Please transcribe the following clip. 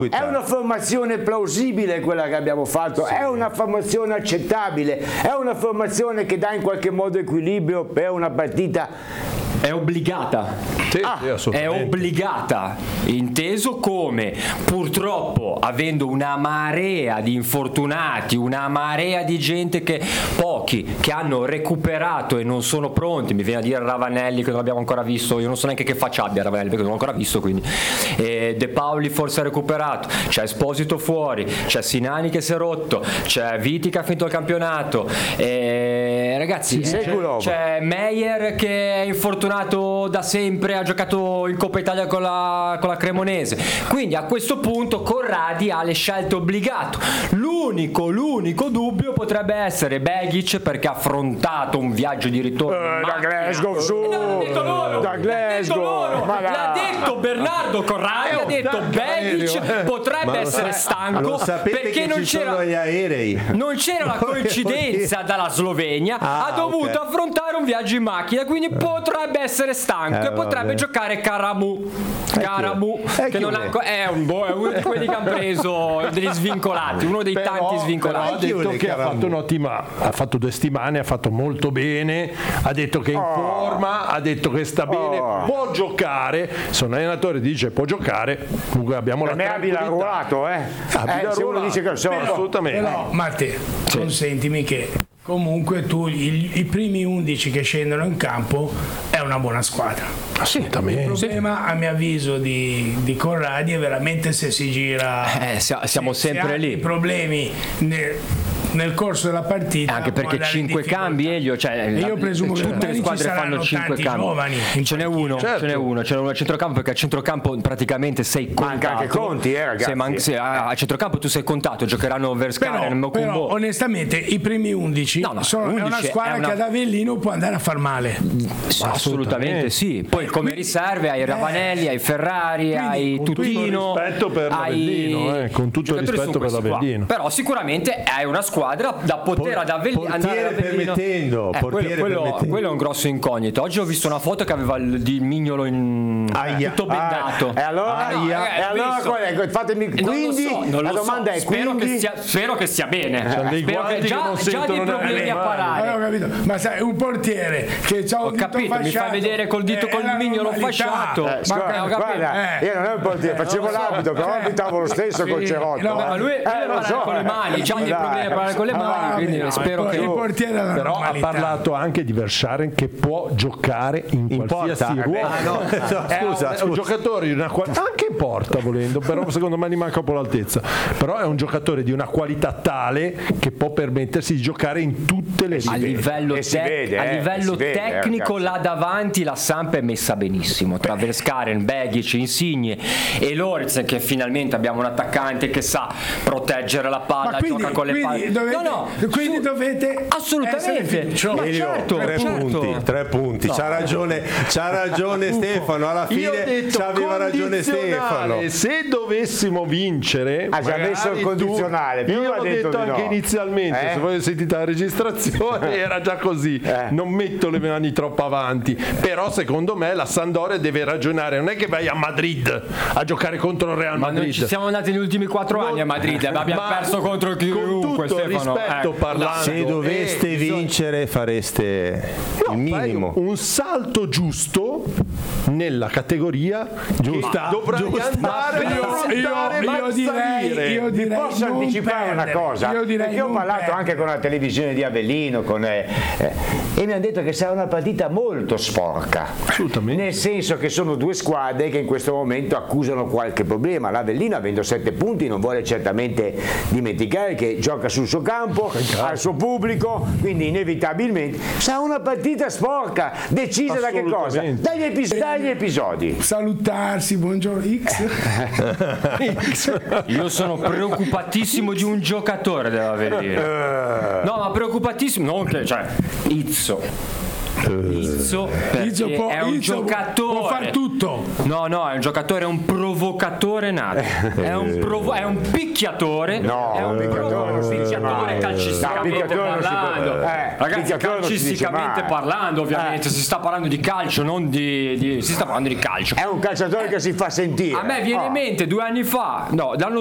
È una formazione plausibile quella che abbiamo fatto, è una formazione accettabile, è una formazione che dà in qualche modo equilibrio per una partita. È obbligata. È obbligata, inteso come purtroppo avendo una marea di infortunati, una marea di gente che pochi che hanno recuperato e non sono pronti, mi viene a dire Ravanelli che non abbiamo ancora visto, io non so neanche che faccia abbia Ravanelli perché non l'ho ancora visto, quindi De Paoli forse ha recuperato, c'è Esposito fuori, c'è Sinani che si è rotto, c'è Viti che ha finito il campionato, ragazzi c'è Meyer che è infortunato da sempre, ha giocato in Coppa Italia con la Cremonese, quindi a questo punto Corradi ha le scelte obbligato. L'unico dubbio potrebbe essere Begic, perché ha affrontato un viaggio di ritorno da Glasgow da Glasgow, l'ha detto Bernardo Corradi, ha detto Begic potrebbe essere stanco perché non c'era gli aerei, non c'era la coincidenza dalla Slovenia, ha dovuto affrontare un viaggio in macchina, quindi potrebbe essere stanco e potrebbe giocare Karamu che non è uno di quelli che hanno preso degli svincolati, uno dei tanti svincolati. Ha detto che ha fatto 2 settimane, ha fatto molto bene, ha detto che è in forma, ha detto che sta bene, può giocare. Se un allenatore dice può giocare, comunque abbiamo la tranquillità. Ha ruolato, se uno dice che assolutamente. Però Matteo, consentimi che comunque tu i primi 11 che scendono in campo è una buona squadra. Assolutamente. Il problema a mio avviso di Corradi è veramente se si gira, siamo sempre lì. I problemi nel corso della partita, anche perché 5 cambi Elio, io presumo che tutte le squadre fanno 5 cambi, ce n'è uno a centrocampo, perché a centrocampo praticamente sei contato. Manca anche Conti, ragazzi. A centrocampo tu sei contato, giocheranno Verskaren, però onestamente i primi 11 è una squadra che ad Avellino può andare a far male. Assolutamente sì. Poi come riserve hai Ravanelli, hai Ferrari, hai Tutino, rispetto per l'Avellino, con tutto il rispetto per l'Avellino, però sicuramente hai una squadra da poter ad Avellino andare ad Avellino permettendo, quello è un grosso incognito. Oggi ho visto una foto che aveva di Mignolo tutto bendato. E allora fatemi, quindi la domanda è spero che stia bene, spero che già dei problemi a parare. Ho capito. Ma sai, un portiere che c'ha un dito fasciato, mi fai vedere col dito col Mignolo fasciato. Guarda, io non ero un portiere, facevo l'abito, però abitavo lo stesso col Cerotto. Ma lui parla con le mani, già dei problemi a parlare con le mani, quindi spero che il portiere però ha parlato anche di Verskaren che può giocare in qualsiasi ruolo. Scusa, è un giocatore di una anche in porta volendo, però secondo me gli manca un po' l'altezza, però è un giocatore di una qualità tale che può permettersi di giocare in tutte le a livello tecnico là davanti la Samp è messa benissimo, tra Verskaren, Begic, Insigne e Lorenz, che finalmente abbiamo un attaccante che sa proteggere la palla, gioca con le palle. Quindi dovete assolutamente tre punti. C'ha ragione Stefano, alla fine aveva ragione Stefano. Se dovessimo vincere, ha già messo il condizionale. Io l'ho detto anche inizialmente, se voi sentite la registrazione era già così, non metto le mani troppo avanti, però secondo me la Sampdoria deve ragionare, non è che vai a Madrid a giocare contro il Real Madrid. Ma noi ci siamo andati negli ultimi 4 anni a Madrid, abbiamo perso contro chiunque, Stefano. Parlando, se doveste vincere fareste il minimo, un salto giusto nella categoria giusta. Dovrai andare io direi posso anticipare una cosa, perché ho parlato anche con la televisione di Avellino e mi hanno detto che sarà una partita molto sporca, assolutamente, nel senso che sono 2 squadre che in questo momento accusano qualche problema. L'Avellino, avendo 7 punti, non vuole certamente dimenticare che gioca sul suo campo, al suo pubblico, quindi inevitabilmente sarà una partita sporca, decisa da che cosa? Dagli episodi. Salutarsi, buongiorno X. Io sono preoccupatissimo di un giocatore dell'Avellino. No, ma preoccupatissimo, non che, Izzo è un giocatore, può far tutto. tutto. No, è un giocatore, è un provocatore nato. È un picchiatore. No, è un picchiatore calcisticamente parlando. Ragazzi, calcisticamente parlando, ovviamente. Si sta parlando di calcio, non si sta parlando di calcio. È un calciatore che si fa sentire. A me viene in mente 2 anni fa, l'anno